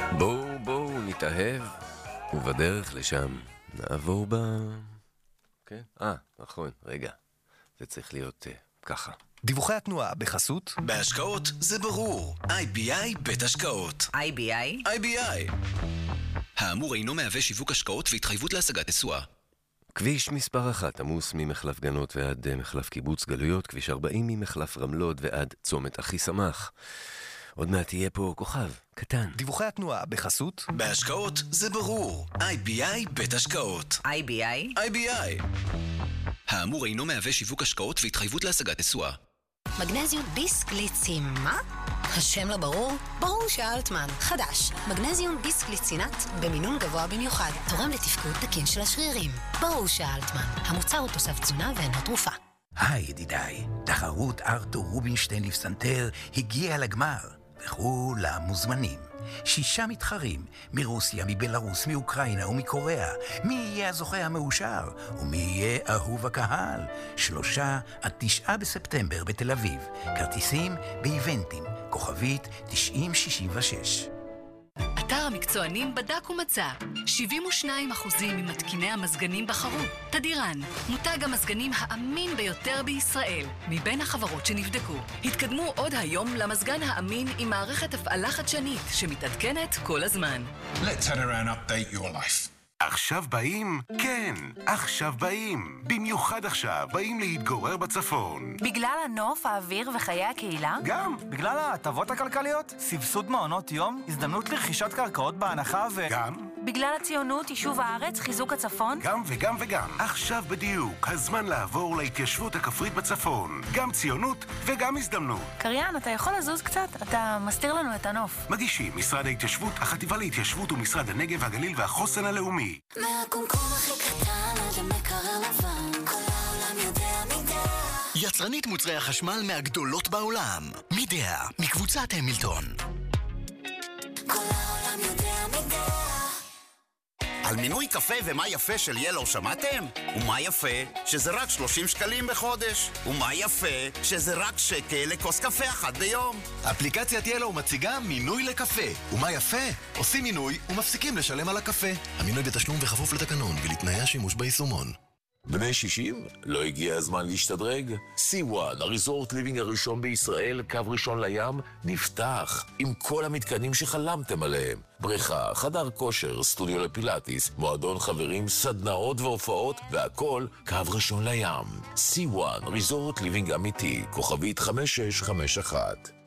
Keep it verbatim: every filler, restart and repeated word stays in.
בואו בואו נתאהב, ובדרך לשם נעבור ב... כן? אה, נכון, רגע. זה צריך להיות uh, ככה. דיווחי התנועה בחסות בהשקעות זה ברור. איי בי איי בית השקעות. איי בי איי? איי בי איי. האמור אינו מהווה שיווק השקעות והתחייבות להשגת תשואה. כביש מספר אחת עמוס ממחלף גנות ועד uh, מחלף קיבוץ גלויות, כביש ארבעים ממחלף רמלות ועד צומת אחי שמח. עוד מעט יהיה פה כוכב קטן. דיווחי התנועה בחסות בהשקעות זה ברור. איי בי איי בית השקעות. איי בי איי? איי בי איי. האמור אינו מהווה שיווק השקעות והתחייבות להשגת תשואה. מגנזיום ביסקליצים, מה? השם לא ברור? ברור שאלטמן. חדש, מגנזיום ביסקליצינט במינון גבוה במיוחד. תורם לתפקוד תקין של השרירים. ברור שאלטמן. המוצר הוא תוסף תזונה ואינו תרופה. היי ידידיי, תחרות ארתור רובינשטיין לפסנתר הגיעה לגמר, וכולם מוזמנים. שישה מתחרים, מרוסיה, מבלרוס, מאוקראינה ומקוריאה. מי יהיה הזוכה המאושר? ומי יהיה אהוב הקהל? שלושה עד תשעה בספטמבר בתל אביב. כרטיסים באיבנטים, כוכבית תשעים שישים ושש. אתר המקצוענים בדק ומצא. שבעים ושניים אחוזים ממתקיני המזגנים בחרו. תדירן, מותג המזגנים האמין ביותר בישראל, מבין החברות שנבדקו. התקדמו עוד היום למזגן האמין עם מערכת הפעלה חדשנית שמתעדכנת כל הזמן. Let's head around update your life. עכשיו באים? כן, עכשיו באים. במיוחד עכשיו באים להתגורר בצפון. בגלל הנוף, האוויר וחיי הקהילה? גם. בגלל ההטבות הכלכליות, סבסוד מעונות יום, הזדמנות לרכישת קרקעות בהנחה ו... גם. בגלל הציונות, יישוב הארץ, חיזוק הצפון? גם וגם וגם. עכשיו בדיוק, הזמן לעבור להתיישבות הכפרית בצפון. גם ציונות וגם הזדמנות. קריין, אתה יכול לזוז קצת? אתה מסתיר לנו את הנוף. מגישים משרד ההתיישבות, החטיבה להתיישבות ומשרד הנגב, הגליל והחוסן הלאומי. מהקומקום הכי קטן עד המקרר לבן, כל העולם יודע מידע. יצרנית מוצרי החשמל מהגדולות בעולם. מידע, מקבוצת המילטון. כל העולם יודע מידע. על מינוי קפה ומה יפה של ילו שמעתם? ומה יפה? שזה רק שלושים שקלים בחודש. ומה יפה? שזה רק שקל לכוס קפה אחת ביום. אפליקציית ילו מציגה מינוי לקפה. ומה יפה? עושים מינוי ומפסיקים לשלם על הקפה. המינוי בתשלום וחפוף לתקנון ולתנאי השימוש ביישומון. בני שישים? לא הגיע הזמן להשתדרג? סי וואן, הריזורט ליבינג הראשון בישראל, קו ראשון לים, נפתח עם כל המתקנים שחלמתם עליהם. בריכה, חדר כושר, סטודיו לפילאטיס, מועדון חברים, סדנאות והופעות, והכל קו ראשון לים. סי וואן, ריזורט ליבינג אמיתי, כוכבית חמש שש חמש אחת.